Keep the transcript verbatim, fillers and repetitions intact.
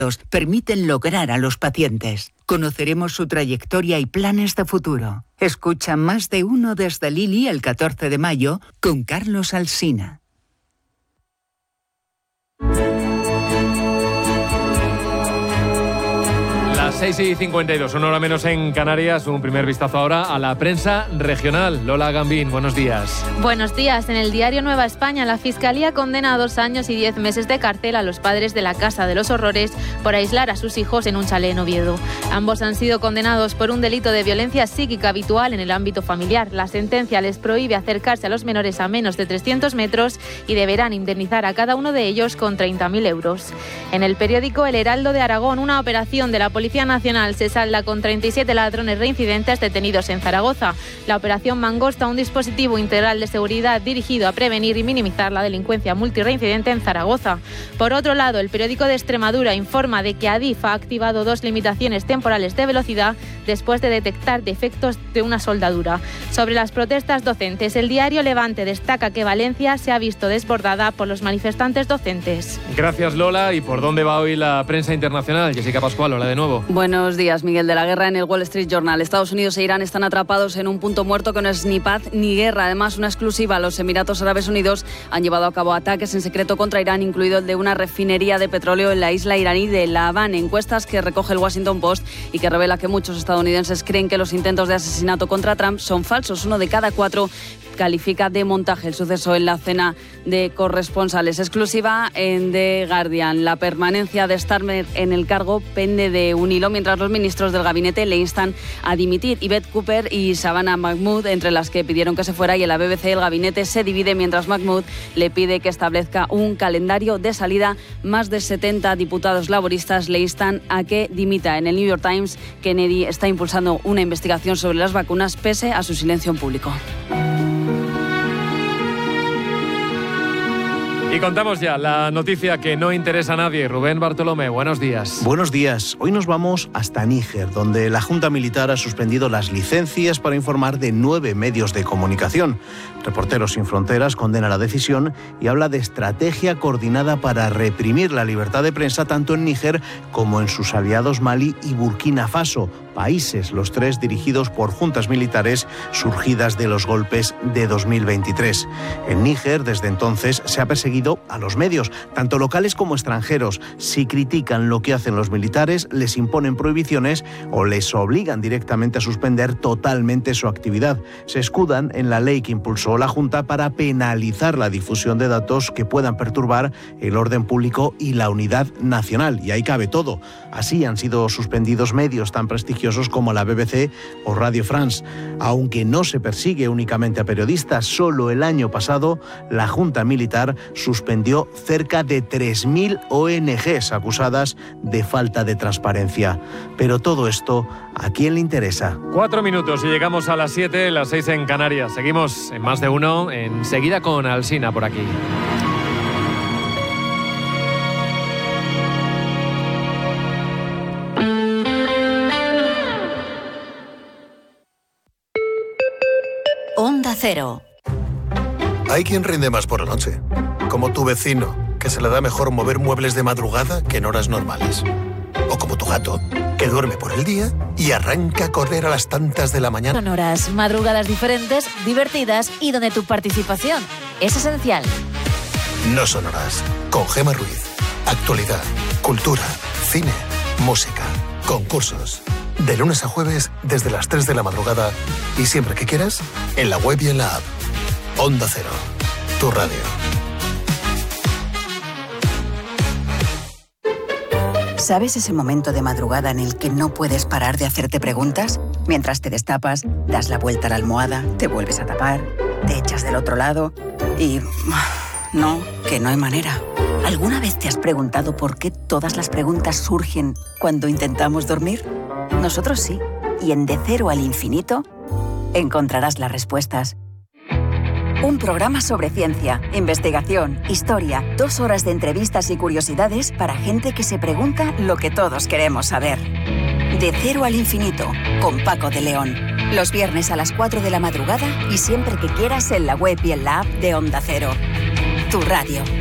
permiten lograr a los pacientes. Conoceremos su trayectoria y planes de futuro. Escucha Más de Uno desde Lili el catorce de mayo con Carlos Alsina. seis y cincuenta y dos, una hora menos en Canarias. Un primer vistazo ahora a la prensa regional. Lola Gambín, buenos días. Buenos días. En el diario Nueva España, la Fiscalía condena a dos años y diez meses de cárcel a los padres de la Casa de los Horrores por aislar a sus hijos en un chalet en Oviedo. Ambos han sido condenados por un delito de violencia psíquica habitual en el ámbito familiar. La sentencia les prohíbe acercarse a los menores a menos de trescientos metros y deberán indemnizar a cada uno de ellos con treinta mil euros. En el periódico El Heraldo de Aragón, una operación de la Policía Nacional se salda con treinta y siete ladrones reincidentes detenidos en Zaragoza. La operación Mangosta, un dispositivo integral de seguridad dirigido a prevenir y minimizar la delincuencia multireincidente en Zaragoza. Por otro lado, el periódico de Extremadura informa de que Adif ha activado dos limitaciones temporales de velocidad después de detectar defectos de una soldadura. Sobre las protestas docentes, el diario Levante destaca que Valencia se ha visto desbordada por los manifestantes docentes. Gracias, Lola. ¿Y por dónde va hoy la prensa internacional? Jessica Pascual, hola de nuevo. Buenos días, Miguel. De la guerra en el Wall Street Journal. Estados Unidos e Irán están atrapados en un punto muerto que no es ni paz ni guerra. Además, una exclusiva. Los Emiratos Árabes Unidos han llevado a cabo ataques en secreto contra Irán, incluido el de una refinería de petróleo en la isla iraní de La Habana. Encuestas que recoge el Washington Post y que revela que muchos estadounidenses creen que los intentos de asesinato contra Trump son falsos. Uno de cada cuatro califica de montaje el suceso en la cena de corresponsales. Exclusiva en The Guardian. La permanencia de Starmer en el cargo pende de un hilo, mientras los ministros del gabinete le instan a dimitir. Yvette Cooper y Shabana Mahmood, entre las que pidieron que se fuera, y en la B B C el gabinete se divide mientras Mahmood le pide que establezca un calendario de salida. Más de setenta diputados laboristas le instan a que dimita. En el New York Times, Kennedy está impulsando una investigación sobre las vacunas pese a su silencio en público. Y contamos ya la noticia que no interesa a nadie. Rubén Bartolomé, buenos días. Buenos días. Hoy nos vamos hasta Níger, donde la Junta Militar ha suspendido las licencias para informar de nueve medios de comunicación. Reporteros Sin Fronteras condena la decisión y habla de estrategia coordinada para reprimir la libertad de prensa tanto en Níger como en sus aliados Mali y Burkina Faso, países los tres dirigidos por juntas militares surgidas de los golpes de dos mil veintitrés. En Níger, desde entonces, se ha perseguido a los medios, tanto locales como extranjeros. Si critican lo que hacen los militares, les imponen prohibiciones o les obligan directamente a suspender totalmente su actividad. Se escudan en la ley que impulsó la Junta para penalizar la difusión de datos que puedan perturbar el orden público y la unidad nacional. Y ahí cabe todo. Así han sido suspendidos medios tan prestigiosos como la B B C o Radio France. Aunque no se persigue únicamente a periodistas, solo el año pasado la Junta Militar suspendió cerca de tres mil O N Ges acusadas de falta de transparencia. Pero todo esto, ¿a quién le interesa? Cuatro minutos y llegamos a las siete, las seis en Canarias. Seguimos en Más de Uno, enseguida con Alsina por aquí. Onda Cero. Hay quien rinde más por la noche, como tu vecino, que se le da mejor mover muebles de madrugada que en horas normales. O como tu gato, que duerme por el día y arranca a correr a las tantas de la mañana. Son horas, madrugadas diferentes, divertidas y donde tu participación es esencial. No son horas. Con Gemma Ruiz. Actualidad, cultura, cine, música, concursos. De lunes a jueves desde las tres de la madrugada y siempre que quieras, en la web y en la app. Onda Cero, tu radio. ¿Sabes ese momento de madrugada en el que no puedes parar de hacerte preguntas? Mientras te destapas, das la vuelta a la almohada, te vuelves a tapar, te echas del otro lado y... no, que no hay manera. ¿Alguna vez te has preguntado por qué todas las preguntas surgen cuando intentamos dormir? Nosotros sí. Y en De Cero al Infinito encontrarás las respuestas. Un programa sobre ciencia, investigación, historia, dos horas de entrevistas y curiosidades para gente que se pregunta lo que todos queremos saber. De Cero al Infinito, con Paco de León. Los viernes a las cuatro de la madrugada y siempre que quieras en la web y en la app de Onda Cero. Tu radio.